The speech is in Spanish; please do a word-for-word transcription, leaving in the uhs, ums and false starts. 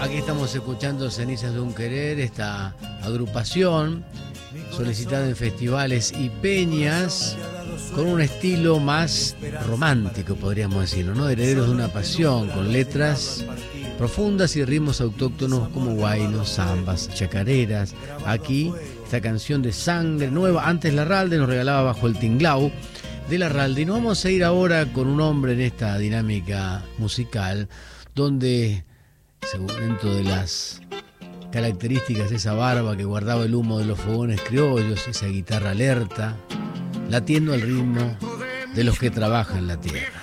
Aquí estamos escuchando Cenizas de un Querer, esta agrupación solicitada en festivales y peñas con un estilo más romántico, podríamos decirlo, ¿no? Herederos de una pasión, con letras profundas y ritmos autóctonos como guaynos, zambas, chacareras. Aquí, esta canción de Sangre Nueva, antes Larralde nos regalaba Bajo el Tinglao de Larralde. Y nos vamos a ir ahora con un hombre en esta dinámica musical, donde, según dentro de las características, esa barba que guardaba el humo de los fogones criollos, esa guitarra alerta, latiendo al ritmo de los que trabajan la tierra.